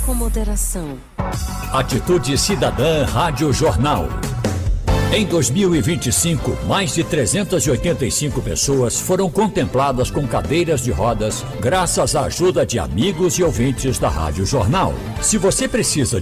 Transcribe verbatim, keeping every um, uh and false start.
Com moderação. Atitude Cidadã Rádio Jornal. Em dois mil e vinte e cinco, mais de trezentas e oitenta e cinco pessoas foram contempladas com cadeiras de rodas, graças à ajuda de amigos e ouvintes da Rádio Jornal. Se você precisa de